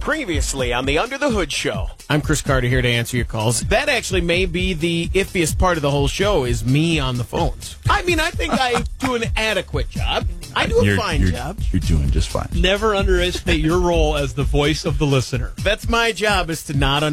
Previously on the Under the Hood Show. I'm Chris Carter here to answer your calls. That actually may be the iffiest part of the whole show is me on the phones. I mean, I think I do an adequate job. I do a fine job. You're doing just fine. Never underestimate your role as the voice of the listener. That's my job, is to not